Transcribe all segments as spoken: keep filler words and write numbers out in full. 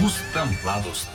Пуста младост.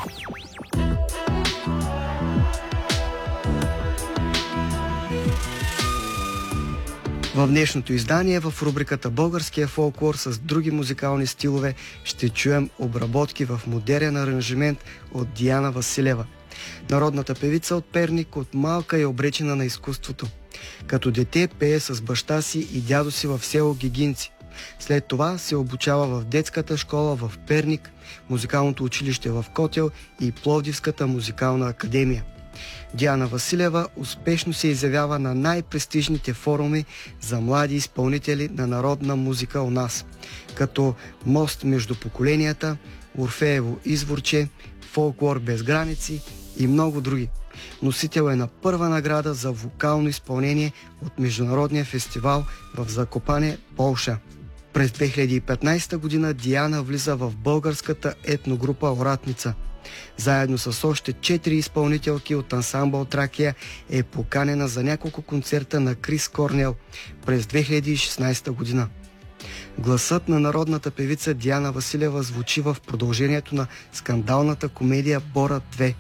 В днешното издание в рубриката Българския фолклор с други музикални стилове ще чуем обработки в модерен аранжимент от Диана Василева. Народната певица от Перник от малка е обречена на изкуството. Като дете пее с баща си и дядо си в село Гигинци. След това се обучава в детската школа в Перник, музикалното училище в Котел и Пловдивската музикална академия. Диана Василева успешно се изявява на най-престижните форуми за млади изпълнители на народна музика у нас, като Мост между поколенията, Орфеево изворче, Фолклор без граници и много други. Носител е на първа награда за вокално изпълнение от Международния фестивал в Закопане, Полша. През две хиляди и петнадесета година Диана влиза в българската етногрупа Оратница. Заедно с още четири изпълнителки от ансамбъл Тракия е поканена за няколко концерта на Крис Корнел през две хиляди и шестнадесета година. Гласът на народната певица Диана Василева звучи в продължението на скандалната комедия Борат две.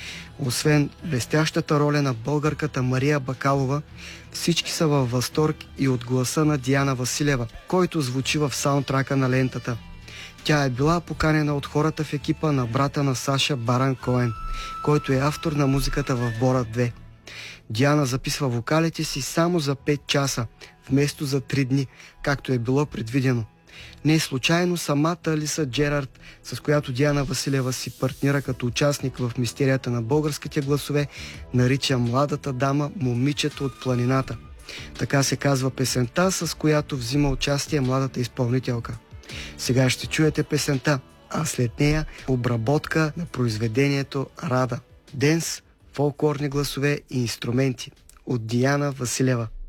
Освен блестящата роля на българката Мария Бакалова, всички са във възторг и от гласа на Диана Василева, който звучи в саундтрака на лентата. Тя е била поканена от хората в екипа на брата на Саша Баран Коен, който е автор на музиката в Борат две. Диана записва вокалите си само за пет часа, вместо за три дни, както е било предвидено. Не е случайно самата Алиса Джерард, с която Диана Василева си партнира като участник в мистерията на българските гласове, нарича младата дама момичето от планината. Така се казва песента, с която взима участие младата изпълнителка. Сега ще чуете песента, а след нея обработка на произведението Рада. Денс, фолклорни гласове и инструменти от Диана Василева.